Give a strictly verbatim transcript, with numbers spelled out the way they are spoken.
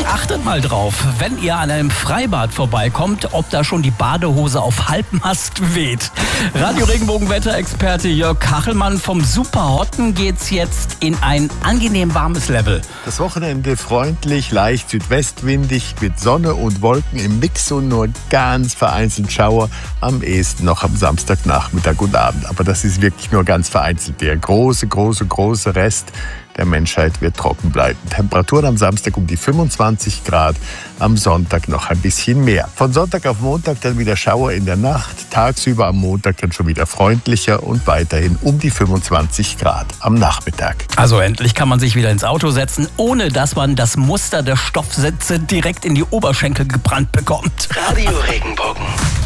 Achtet mal drauf, wenn ihr an einem Freibad vorbeikommt, ob da schon die Badehose auf Halbmast weht. Radio-Regenbogen-Wetterexperte Jörg Kachelmann vom Superhotten geht's jetzt in ein angenehm warmes Level. Das Wochenende freundlich, leicht südwestwindig mit Sonne und Wolken im Mix und nur ganz vereinzelt Schauer. Am ehesten noch am Samstagnachmittag und Abend. Aber das ist wirklich nur ganz vereinzelt. Der große, große, große Rest der Menschheit wird trocken bleiben. Temperaturen am Samstag um die fünfundzwanzig Grad, am Sonntag noch ein bisschen mehr. Von Sonntag auf Montag dann wieder Schauer in der Nacht, tagsüber am Montag dann schon wieder freundlicher und weiterhin um die fünfundzwanzig Grad am Nachmittag. Also endlich kann man sich wieder ins Auto setzen, ohne dass man das Muster der Stoffsitze direkt in die Oberschenkel gebrannt bekommt. Radio Regenbogen.